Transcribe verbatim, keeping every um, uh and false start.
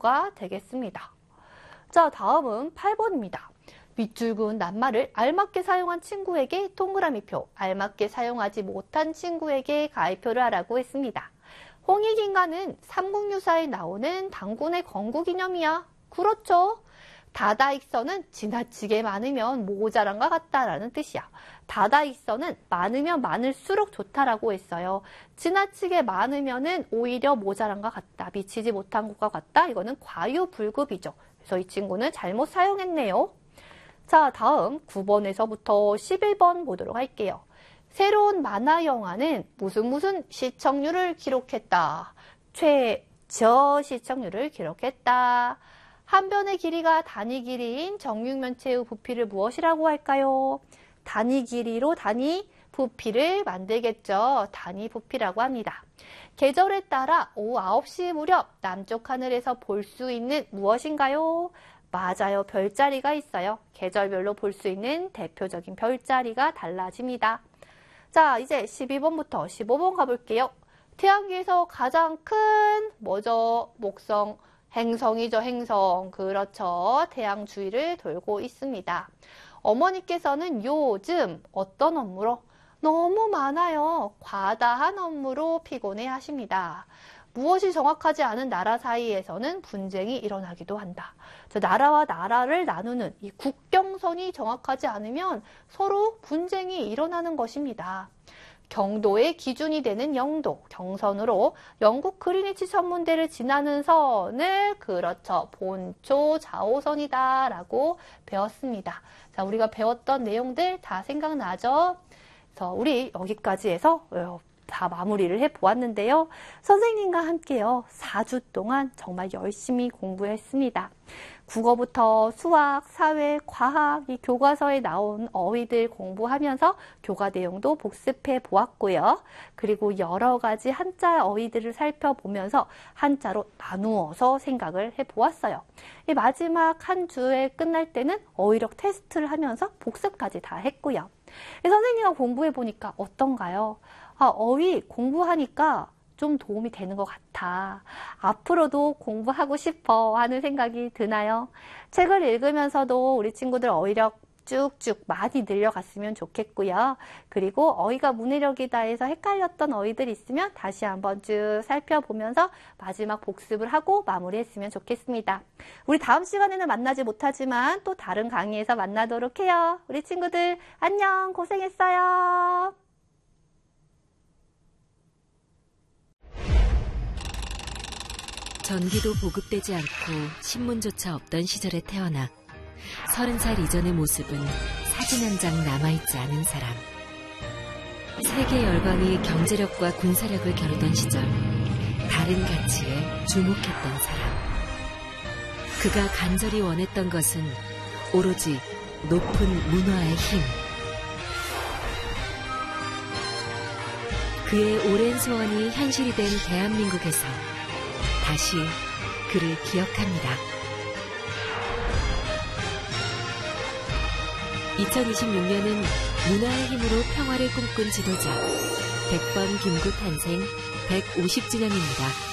구가 되겠습니다. 자, 다음은 팔 번입니다. 밑줄근 낱말을 알맞게 사용한 친구에게 동그라미표, 알맞게 사용하지 못한 친구에게 가위표를 하라고 했습니다. 홍익인간은 삼국유사에 나오는 당군의 건국이념이야. 그렇죠. 다다익선은 지나치게 많으면 모자란과 같다라는 뜻이야. 다다익선은 많으면 많을수록 좋다라고 했어요. 지나치게 많으면은 오히려 모자란과 같다, 미치지 못한 것과 같다. 이거는 과유불급이죠. 그래서 이 친구는 잘못 사용했네요. 자, 다음 구 번에서부터 십일 번 보도록 할게요. 새로운 만화 영화는 무슨 무슨 시청률을 기록했다. 최저 시청률을 기록했다. 한 변의 길이가 단위 길이인 정육면체의 부피를 무엇이라고 할까요? 단위 길이로 단위 부피를 만들겠죠. 단위 부피라고 합니다. 계절에 따라 오후 아홉 시 무렵 남쪽 하늘에서 볼 수 있는 무엇인가요? 맞아요. 별자리가 있어요. 계절별로 볼 수 있는 대표적인 별자리가 달라집니다. 자, 이제 십이 번부터 십오 번 가볼게요. 태양계에서 가장 큰 뭐죠? 목성, 행성이죠. 행성. 그렇죠. 태양 주위를 돌고 있습니다. 어머니께서는 요즘 어떤 업무로? 너무 많아요. 과다한 업무로 피곤해 하십니다. 무엇이 정확하지 않은 나라 사이에서는 분쟁이 일어나기도 한다. 나라와 나라를 나누는 이 국경선이 정확하지 않으면 서로 분쟁이 일어나는 것입니다. 경도의 기준이 되는 영도, 경선으로 영국 그리니치 천문대를 지나는 선을 그렇죠. 본초 좌호선이다 라고 배웠습니다. 자, 우리가 배웠던 내용들 다 생각나죠? 그래서 우리 여기까지 해서 다 마무리를 해보았는데요. 선생님과 함께요. 사 주 동안 정말 열심히 공부했습니다. 국어부터 수학, 사회, 과학, 이 교과서에 나온 어휘들 공부하면서 교과 내용도 복습해 보았고요. 그리고 여러 가지 한자 어휘들을 살펴보면서 한자로 나누어서 생각을 해 보았어요. 이 마지막 한 주에 끝날 때는 어휘력 테스트를 하면서 복습까지 다 했고요. 선생님과 공부해 보니까 어떤가요? 아, 어휘 공부하니까 좀 도움이 되는 것 같아. 앞으로도 공부하고 싶어 하는 생각이 드나요? 책을 읽으면서도 우리 친구들 어휘력 쭉쭉 많이 늘려갔으면 좋겠고요. 그리고 어휘가 문해력이다 해서 헷갈렸던 어휘들 있으면 다시 한번 쭉 살펴보면서 마지막 복습을 하고 마무리했으면 좋겠습니다. 우리 다음 시간에는 만나지 못하지만 또 다른 강의에서 만나도록 해요. 우리 친구들 안녕, 고생했어요. 전기도 보급되지 않고 신문조차 없던 시절에 태어나 서른 살 이전의 모습은 사진 한 장 남아있지 않은 사람. 세계 열강이 경제력과 군사력을 겨루던 시절 다른 가치에 주목했던 사람. 그가 간절히 원했던 것은 오로지 높은 문화의 힘. 그의 오랜 소원이 현실이 된 대한민국에서 다시 그를 기억합니다. 이천이십육 년은 문화의 힘으로 평화를 꿈꾼 지도자 백 번 김구 탄생 백오십 주년입니다.